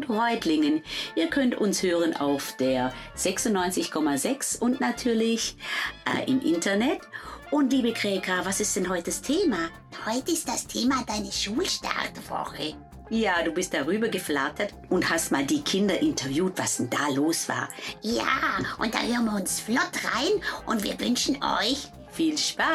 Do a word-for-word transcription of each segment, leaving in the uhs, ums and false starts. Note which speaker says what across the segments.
Speaker 1: und Reutlingen. Ihr könnt uns hören auf der sechsundneunzig Komma sechs und natürlich äh, im Internet. Und liebe Gregor, was ist denn heute das Thema?
Speaker 2: Heute ist das Thema deine Schulstartwoche.
Speaker 1: Ja, du bist darüber geflattert und hast mal die Kinder interviewt, was denn da los war.
Speaker 2: Ja, und da hören wir uns flott rein und wir wünschen euch
Speaker 1: viel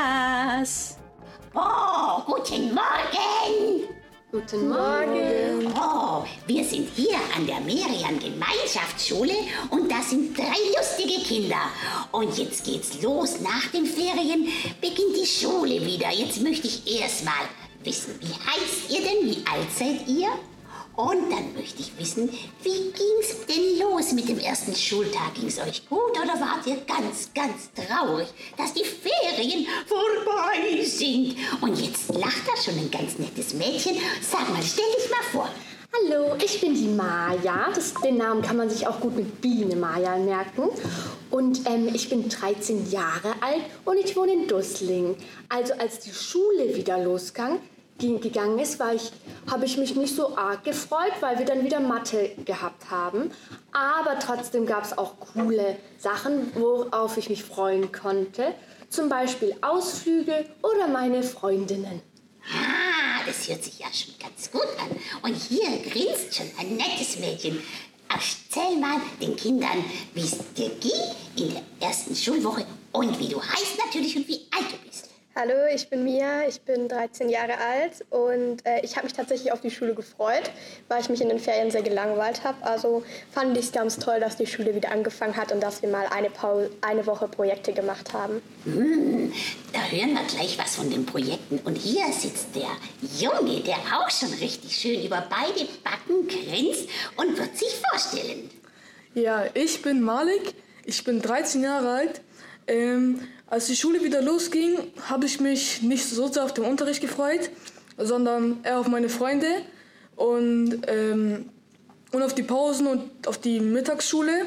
Speaker 1: Spaß.
Speaker 2: Oh, guten Morgen!
Speaker 3: Guten Morgen!
Speaker 2: Oh, wir sind hier an der Merian-Gemeinschaftsschule und das sind drei lustige Kinder. Und jetzt geht's los. Nach den Ferien beginnt die Schule wieder. Jetzt möchte ich erst mal wissen, wie heißt ihr denn? Wie alt seid ihr? Und dann möchte ich wissen, wie ging's denn los mit dem ersten Schultag? Ging's euch gut oder wart ihr ganz, ganz traurig, dass die Ferien vorbei sind? Und jetzt lacht da schon ein ganz nettes Mädchen. Sag mal, stell dich mal vor.
Speaker 3: Hallo, ich bin die Maja. Das, den Namen kann man sich auch gut mit Biene Maja merken. Und ähm, ich bin dreizehn Jahre alt und ich wohne in Dussling. Also als die Schule wieder losging, gegangen ist, war ich, habe ich mich nicht so arg gefreut, weil wir dann wieder Mathe gehabt haben. Aber trotzdem gab es auch coole Sachen, worauf ich mich freuen konnte. Zum Beispiel Ausflüge oder meine Freundinnen.
Speaker 2: Ah, das hört sich ja schon ganz gut an. Und hier grinst schon ein nettes Mädchen. Erzähl mal den Kindern, wie es dir ging in der ersten Schulwoche und wie du heißt natürlich und wie alt du bist.
Speaker 4: Hallo, ich bin Mia, ich bin dreizehn Jahre alt und äh, ich habe mich tatsächlich auf die Schule gefreut, weil ich mich in den Ferien sehr gelangweilt habe. Also fand ich es ganz toll, dass die Schule wieder angefangen hat und dass wir mal eine, Pause, eine Woche Projekte gemacht haben.
Speaker 2: Hm, da hören wir gleich was von den Projekten. Und hier sitzt der Junge, der auch schon richtig schön über beide Backen grinst und wird sich vorstellen.
Speaker 5: Ja, ich bin Malik, ich bin dreizehn Jahre alt. Ähm, als die Schule wieder losging, habe ich mich nicht so sehr auf den Unterricht gefreut, sondern eher auf meine Freunde und, ähm, und auf die Pausen und auf die Mittagsschule.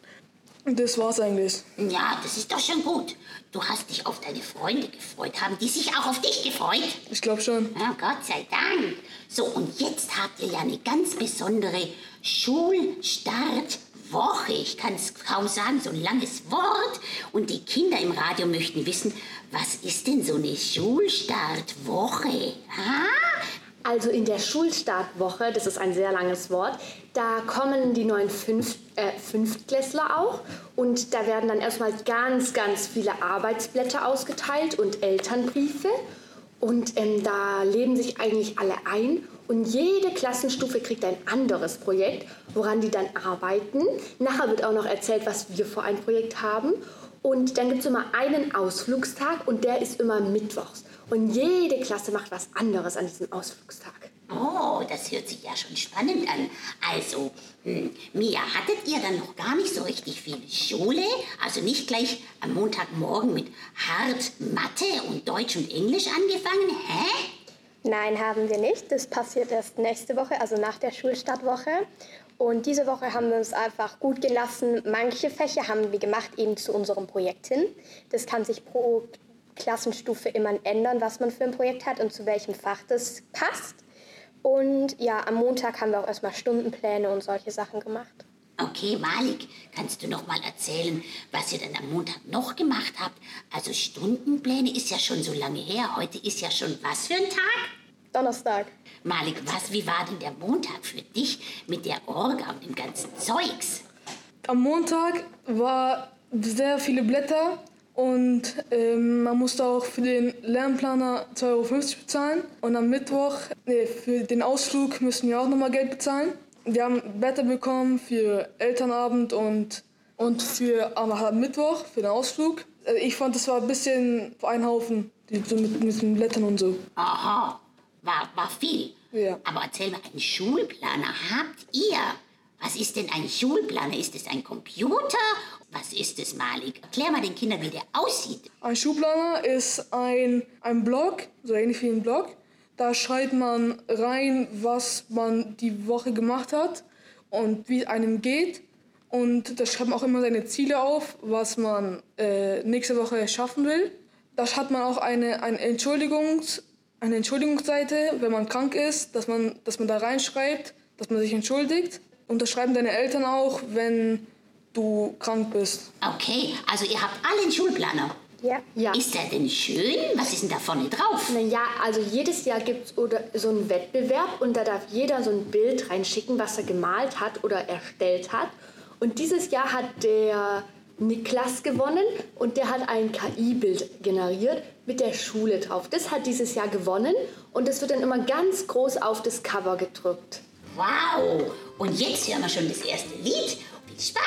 Speaker 5: Und das war's eigentlich.
Speaker 2: Ja, das ist doch schon gut. Du hast dich auf deine Freunde gefreut. Haben die sich auch auf dich gefreut?
Speaker 5: Ich glaube schon.
Speaker 2: Ja, Gott sei Dank. So, und jetzt habt ihr ja eine ganz besondere Schulstartwoche. Ich kann es kaum sagen, so ein langes Wort. Und die Kinder im Radio möchten wissen, was ist denn so eine Schulstartwoche? Ha?
Speaker 3: Also in der Schulstartwoche, das ist ein sehr langes Wort, da kommen die neuen Fünf, äh, Fünftklässler auch und da werden dann erstmal ganz, ganz viele Arbeitsblätter ausgeteilt und Elternbriefe und ähm, da leben sich eigentlich alle ein und jede Klassenstufe kriegt ein anderes Projekt, woran die dann arbeiten. Nachher wird auch noch erzählt, was wir für ein Projekt haben und dann gibt es immer einen Ausflugstag und der ist immer mittwochs. Und jede Klasse macht was anderes an diesem Ausflugstag.
Speaker 2: Oh, das hört sich ja schon spannend an. Also, hm, Mia, hattet ihr dann noch gar nicht so richtig viel Schule? Also nicht gleich am Montagmorgen mit hart Mathe und Deutsch und Englisch angefangen, hä?
Speaker 4: Nein, haben wir nicht. Das passiert erst nächste Woche, also nach der Schulstartwoche. Und diese Woche haben wir uns einfach gut gelassen. Manche Fächer haben wir gemacht, eben zu unserem Projekt hin. Das kann sich pro Klassenstufe immer ändern, was man für ein Projekt hat und zu welchem Fach das passt. Und ja, am Montag haben wir auch erstmal Stundenpläne und solche Sachen gemacht.
Speaker 2: Okay, Malik, kannst du noch mal erzählen, was ihr dann am Montag noch gemacht habt? Also Stundenpläne ist ja schon so lange her. Heute ist ja schon was für ein Tag?
Speaker 4: Donnerstag.
Speaker 2: Malik, was, wie war denn der Montag für dich mit der Orga und dem ganzen Zeugs?
Speaker 5: Am Montag war sehr viele Blätter. Und ähm, man musste auch für den Lernplaner zwei Euro fünfzig bezahlen. Und am Mittwoch, nee, für den Ausflug müssen wir auch nochmal Geld bezahlen. Wir haben Blätter bekommen für Elternabend und, und für am Mittwoch, für den Ausflug. Ich fand, das war ein bisschen ein Haufen, so mit, mit den Blättern und so.
Speaker 2: Aha, war, war viel.
Speaker 5: Ja.
Speaker 2: Aber erzähl mal, einen Schulplaner habt ihr? Was ist denn ein Schulplaner? Ist es ein Computer? Was ist es, Malik? Erklär mal den Kindern, wie der aussieht.
Speaker 5: Ein Schulplaner ist ein, ein Blog, so ähnlich wie ein Blog. Da schreibt man rein, was man die Woche gemacht hat und wie es einem geht. Und da schreibt man auch immer seine Ziele auf, was man äh, nächste Woche schaffen will. Da hat man auch eine, eine, Entschuldigungs, eine Entschuldigungsseite, wenn man krank ist, dass man, dass man da reinschreibt, dass man sich entschuldigt. unterschreiben deine Eltern auch, wenn du krank bist.
Speaker 2: Okay, also ihr habt alle einen Schulplaner.
Speaker 4: Ja.
Speaker 3: Ja.
Speaker 2: Ist der denn schön? Was ist denn da vorne drauf?
Speaker 3: Naja, also jedes Jahr gibt es so einen Wettbewerb und da darf jeder so ein Bild reinschicken, was er gemalt hat oder erstellt hat. Und dieses Jahr hat der Niklas gewonnen und der hat ein K I-Bild generiert mit der Schule drauf. Das hat dieses Jahr gewonnen und das wird dann immer ganz groß auf das Cover gedrückt.
Speaker 2: Wow! Und jetzt hören wir schon das erste Lied. Viel Spaß!